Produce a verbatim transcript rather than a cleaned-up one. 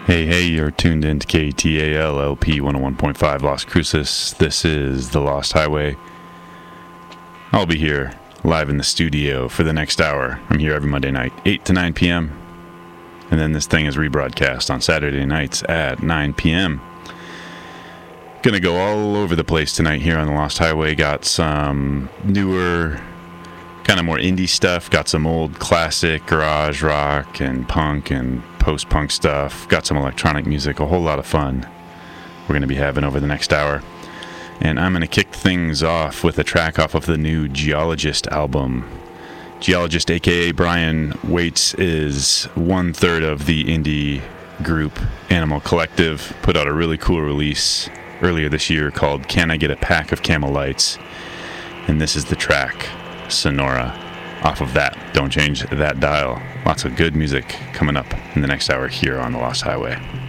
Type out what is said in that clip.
Hey, hey, you're tuned in to K T A L L P one oh one point five Las Cruces. This is The Lost Highway. I'll be here live in the studio for the next hour. I'm here every Monday night, eight to nine p.m. And then this thing is rebroadcast on Saturday nights at nine p.m. Gonna go all over the place tonight here on The Lost Highway. Got some newer, kind of more indie stuff. Got some old classic garage rock and punk and post-punk stuff. Got some electronic music. A whole lot of fun we're going to be having over the next hour. And I'm going to kick things off with a track off of the new Geologist album. Geologist, a k a. Brian Waits, is one-third of the indie group Animal Collective. Put out a really cool release earlier this year called Can I Get a Pack of Camel Lights? And this is the track, Sonora. Off of that, don't change that dial. Lots of good music coming up in the next hour here on The Lost Highway.